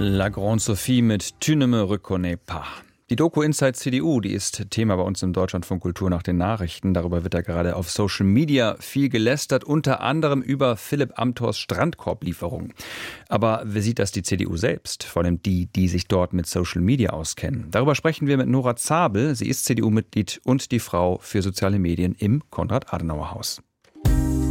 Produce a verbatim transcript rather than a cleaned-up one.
La Grande Sophie mit Tu ne me reconnais pas. Die Doku Inside C D U, die ist Thema bei uns im Deutschlandfunk Kultur nach den Nachrichten. Darüber wird ja gerade auf Social Media viel gelästert, unter anderem über Philipp Amthors Strandkorblieferung. Aber wie sieht das die C D U selbst? Vor allem die, die sich dort mit Social Media auskennen. Darüber sprechen wir mit Nora Zabel. Sie ist C D U-Mitglied und die Frau für soziale Medien im Konrad-Adenauer-Haus.